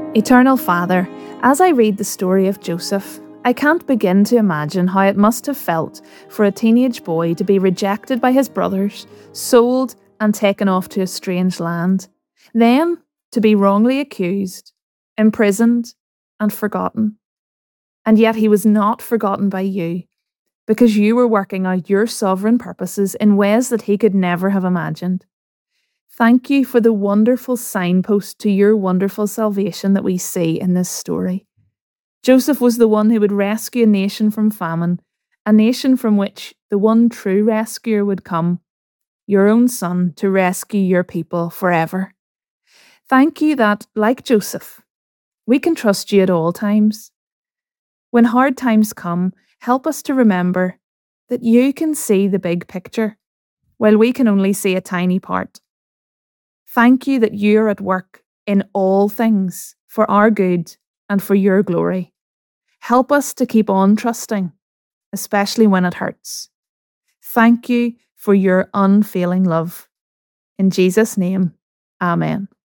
Eternal Father, as I read the story of Joseph, I can't begin to imagine how it must have felt for a teenage boy to be rejected by his brothers, sold and taken off to a strange land, then to be wrongly accused, imprisoned and forgotten. And yet he was not forgotten by you, because you were working out your sovereign purposes in ways that he could never have imagined. Thank you for the wonderful signpost to your wonderful salvation that we see in this story. Joseph was the one who would rescue a nation from famine, a nation from which the one true rescuer would come, your own son, to rescue your people forever. Thank you that, like Joseph, we can trust you at all times. When hard times come, help us to remember that you can see the big picture, while we can only see a tiny part. Thank you that you're at work in all things for our good and for your glory. Help us to keep on trusting, especially when it hurts. Thank you for your unfailing love. In Jesus' name, Amen.